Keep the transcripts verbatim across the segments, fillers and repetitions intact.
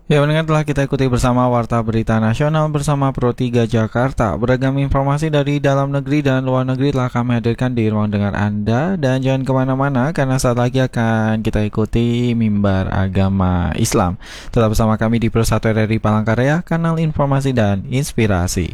Ya, mendengar telah kita ikuti bersama Warta Berita Nasional bersama Pro tiga Jakarta. Beragam informasi dari dalam negeri dan luar negeri telah kami hadirkan di ruang dengar Anda. Dan jangan kemana-mana karena saat lagi akan kita ikuti Mimbar Agama Islam. Tetap bersama kami di Pro satu R R I Palangkaraya, kanal informasi dan inspirasi.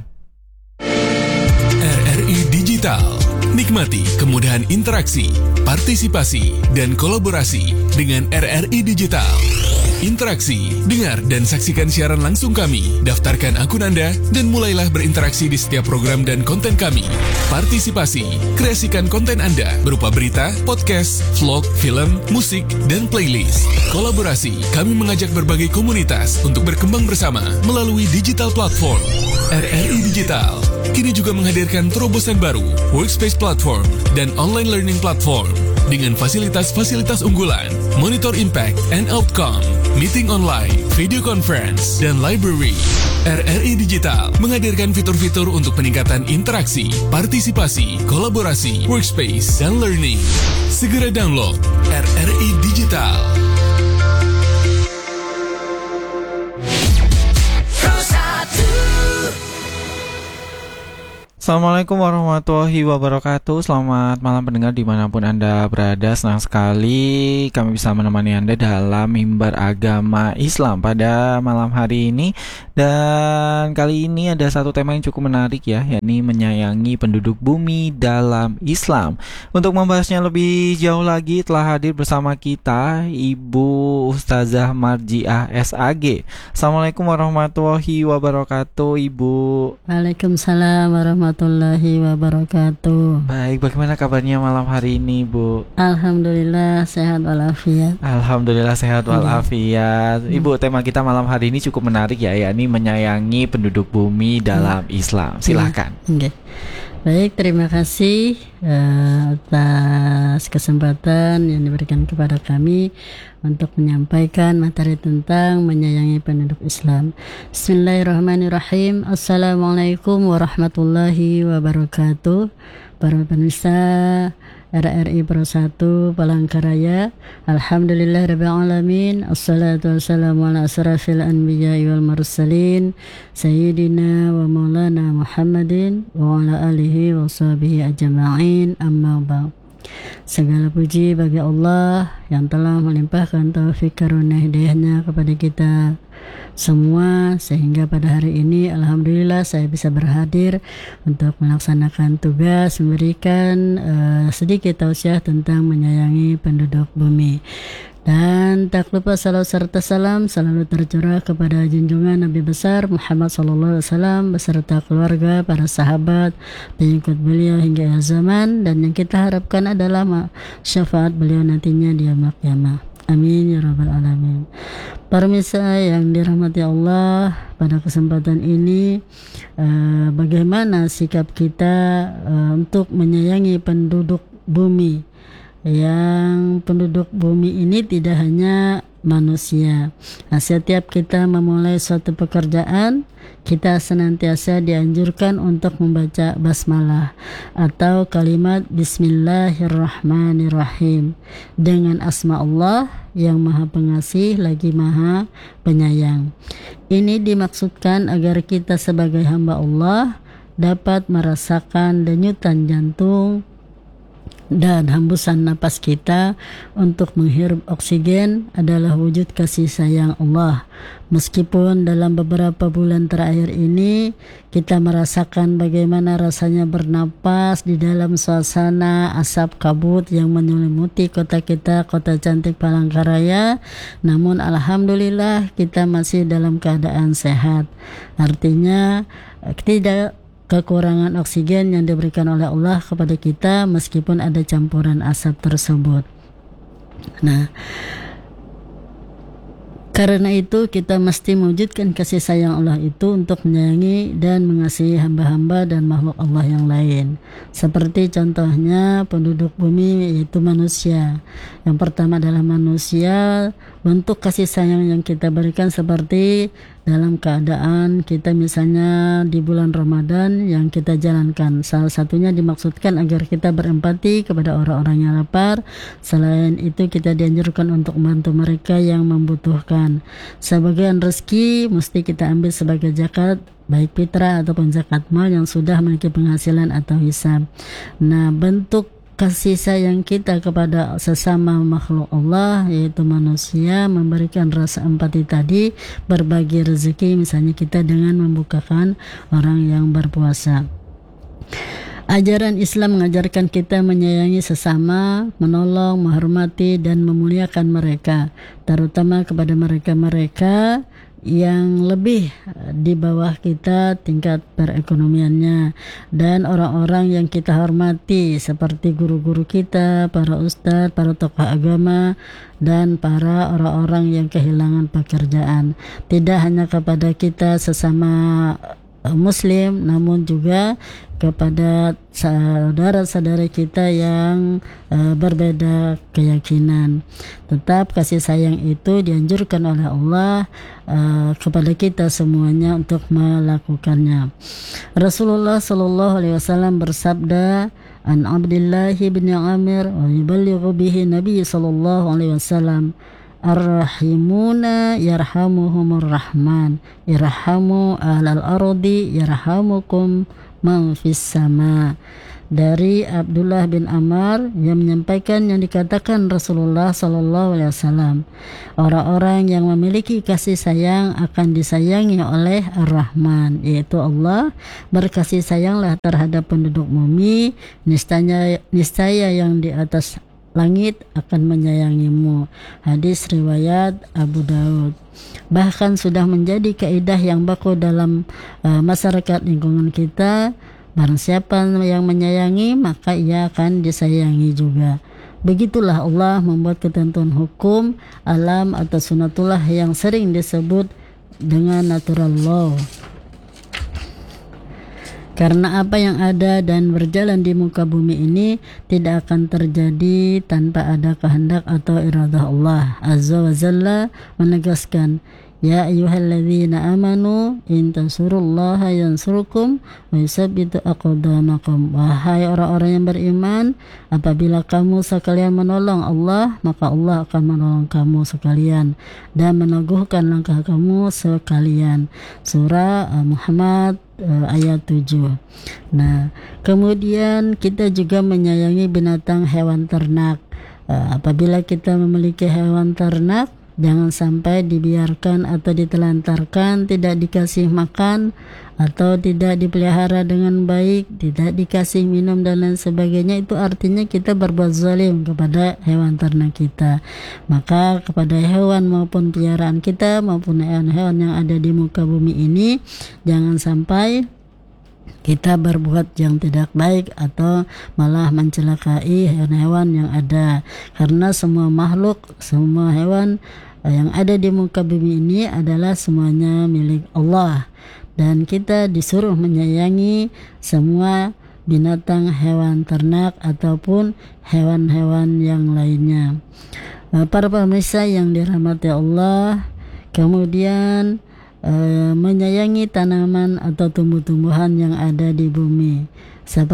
R R I Digital. Nikmati kemudahan interaksi, partisipasi, dan kolaborasi dengan R R I Digital. Interaksi, dengar dan saksikan siaran langsung kami. Daftarkan akun Anda dan mulailah berinteraksi di setiap program dan konten kami. Partisipasi, kreasikan konten Anda berupa berita, podcast, vlog, film, musik, dan playlist. Kolaborasi, kami mengajak berbagai komunitas untuk berkembang bersama melalui digital platform. R R I Digital kini juga menghadirkan terobosan baru, workspace platform, dan online learning platform dengan fasilitas-fasilitas unggulan, monitor impact and outcome, meeting online, video conference, dan library. R R I Digital menghadirkan fitur-fitur untuk peningkatan interaksi, partisipasi, kolaborasi, workspace, dan learning. Segera download R R I Digital. Assalamualaikum warahmatullahi wabarakatuh. Selamat malam pendengar dimanapun Anda berada. Senang sekali kami bisa menemani Anda dalam Mimbar Agama Islam pada malam hari ini. Dan kali ini ada satu tema yang cukup menarik ya, yakni menyayangi penduduk bumi dalam Islam. Untuk membahasnya lebih jauh lagi telah hadir bersama kita Ibu Ustazah Marjiah S A G. Assalamualaikum warahmatullahi wabarakatuh, Ibu. Waalaikumsalam warahmatullahi warahmatullahi wabarakatuh. Baik, bagaimana kabarnya malam hari ini, Bu? Alhamdulillah sehat walafiat. Alhamdulillah sehat walafiat. hmm. Ibu, tema kita malam hari ini cukup menarik ya, yakni menyayangi penduduk bumi dalam hmm. Islam. Silahkan. Okay. Baik, terima kasih uh, atas kesempatan yang diberikan kepada kami untuk menyampaikan materi tentang menyayangi penduduk Islam. Bismillahirrahmanirrahim. Assalamualaikum warahmatullahi wabarakatuh. Para pemirsa R R I Pro satu Palangkaraya, alhamdulillahirabbil alamin. Assalatu wassalamu ala asrafil anbiya'i wal mursalin sayyidina wa maulana Muhammadin wa ala alihi wa sahbihi ajma'in, amma ba'd. Segala puji bagi Allah yang telah melimpahkan taufik karunia hidayahnya kepada kita semua, sehingga pada hari ini alhamdulillah saya bisa berhadir untuk melaksanakan tugas memberikan uh, sedikit tausiah tentang menyayangi penduduk bumi. Dan tak lupa salawat serta salam selalu tercurah kepada junjungan Nabi besar Muhammad sallallahu alaihi wasallam beserta keluarga, para sahabat, pengikut beliau hingga akhir zaman, dan yang kita harapkan adalah syafaat beliau nantinya di yaumul qiyamah. Amin ya rabbal alamin. Para pemirsa yang dirahmati Allah, pada kesempatan ini uh, bagaimana sikap kita uh, untuk menyayangi penduduk bumi, yang penduduk bumi ini tidak hanya manusia. Nah, setiap kita memulai suatu pekerjaan, kita senantiasa dianjurkan untuk membaca basmalah atau kalimat Bismillahirrahmanirrahim dengan asma Allah yang maha pengasih lagi maha penyayang. Ini dimaksudkan agar kita sebagai hamba Allah dapat merasakan denyutan jantung dan hembusan napas kita untuk menghirup oksigen adalah wujud kasih sayang Allah. Meskipun dalam beberapa bulan terakhir ini kita merasakan bagaimana rasanya bernapas di dalam suasana asap kabut yang menyelimuti kota kita, kota cantik Palangkaraya, namun alhamdulillah kita masih dalam keadaan sehat. Artinya tidak kekurangan oksigen yang diberikan oleh Allah kepada kita meskipun ada campuran asap tersebut. Nah, karena itu kita mesti mewujudkan kasih sayang Allah itu untuk menyayangi dan mengasihi hamba-hamba dan makhluk Allah yang lain. Seperti contohnya penduduk bumi, yaitu manusia. Yang pertama adalah manusia. Bentuk kasih sayang yang kita berikan seperti dalam keadaan kita misalnya di bulan Ramadan yang kita jalankan. Salah satunya dimaksudkan agar kita berempati kepada orang-orang yang lapar. Selain itu kita dianjurkan untuk membantu mereka yang membutuhkan. Sebagian rezeki mesti kita ambil sebagai zakat, baik fitrah ataupun zakat mal yang sudah memiliki penghasilan atau hisab. Nah, bentuk kasih sayang kita kepada sesama makhluk Allah yaitu manusia, memberikan rasa empati tadi, berbagi rezeki misalnya kita dengan membukakan orang yang berpuasa. Ajaran Islam mengajarkan kita menyayangi sesama, menolong, menghormati dan memuliakan mereka, terutama kepada mereka-mereka yang lebih di bawah kita tingkat perekonomiannya, dan orang-orang yang kita hormati seperti guru-guru kita, para ustadz, para tokoh agama, dan para orang-orang yang kehilangan pekerjaan. Tidak hanya kepada kita sesama Muslim, namun juga kepada saudara-saudara kita yang uh, berbeda keyakinan. Tetap kasih sayang itu dianjurkan oleh Allah uh, kepada kita semuanya untuk melakukannya. Rasulullah Shallallahu Alaihi Wasallam bersabda, "An Abdullah bin Amir wa yuballighu bihi Nabi Shallallahu Alaihi Wasallam, Ar-Rahimuna yarhamuhumur Rahman, irhamu ahlal ardi yarhamukum man fis sama." Dari Abdullah bin Amr yang menyampaikan yang dikatakan Rasulullah Sallallahu Alaihi Wasallam, orang-orang yang memiliki kasih sayang akan disayangi oleh Ar-Rahman, yaitu Allah. Berkasih sayanglah terhadap penduduk bumi, niscaya niscaya yang di atas langit akan menyayangimu. Hadis riwayat Abu Daud. Bahkan sudah menjadi kaidah yang baku dalam uh, masyarakat lingkungan kita. Barang siapa yang menyayangi, maka ia akan disayangi juga. Begitulah Allah membuat ketentuan hukum alam atau sunatullah yang sering disebut dengan natural law. Karena apa yang ada dan berjalan di muka bumi ini tidak akan terjadi tanpa ada kehendak atau iradah Allah. Azza wa Jalla menegaskan, "Ya ayyuhalladzina amanu in tansurullaha yansurkum wa yutsabbit aqdamakum." Wahai orang-orang yang beriman, apabila kamu sekalian menolong Allah, maka Allah akan menolong kamu sekalian dan meneguhkan langkah kamu sekalian. Surah Muhammad uh, ayat tujuh. Nah, kemudian kita juga menyayangi binatang hewan ternak. Uh, apabila kita memiliki hewan ternak, jangan sampai dibiarkan atau ditelantarkan, tidak dikasih makan atau tidak dipelihara dengan baik, tidak dikasih minum dan lain sebagainya. Itu artinya kita berbuat zalim kepada hewan ternak kita. Maka kepada hewan maupun peliharaan kita maupun hewan-hewan yang ada di muka bumi ini, jangan sampai kita berbuat yang tidak baik atau malah mencelakai hewan-hewan yang ada. Karena semua makhluk, semua hewan yang ada di muka bumi ini adalah semuanya milik Allah, dan kita disuruh menyayangi semua binatang, hewan ternak ataupun hewan-hewan yang lainnya. Para pemirsa yang dirahmati Allah, kemudian eh, menyayangi tanaman atau tumbuh-tumbuhan yang ada di bumi. Seperti